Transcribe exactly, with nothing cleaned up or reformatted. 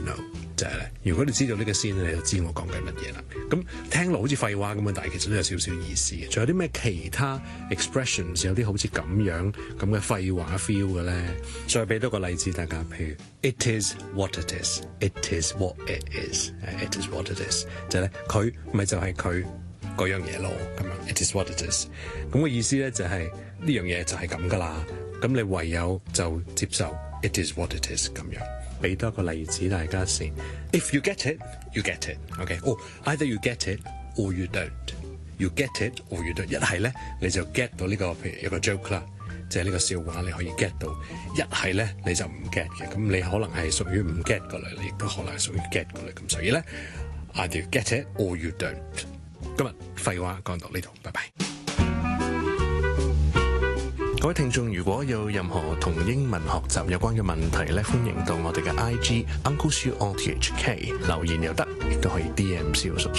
know 就係咧，如果你知道呢個先，你就知我講緊乜嘢啦。咁聽落好似廢話咁樣，但係其實都有少少意思嘅。仲有啲咩其他 expressions 有啲好似咁樣咁嘅廢話 feel 嘅咧？再俾多個例子大家，譬如 It is what it is. It is what it is. It is what it is. 就係咧，佢咪就係佢嗰樣嘢咯，咁樣 It is what it is。咁嘅意思咧就係呢樣嘢就係咁噶啦。咁你唯有就接受 It is what it is 咁樣。俾多個例子大家先。If you get it, you get it. OK， 哦、oh, ，either you get it or you don't. You get it or you don't。一係咧你就 get 到呢、這個，譬如有個 joke 啦，即係呢個笑話你可以 get 到。一係咧你就唔 get 嘅，咁你可能係屬於唔 get 嗰類，你亦都可能係屬於 get 嗰類。咁所以咧 ，either you get it or you don't。今日廢話講到呢度，拜拜。各位聽眾，如果有任何同英文學習有關嘅問題咧，歡迎到我哋嘅 I G Uncle Siu O T H K 留言又得，亦都可以 D M 小叔。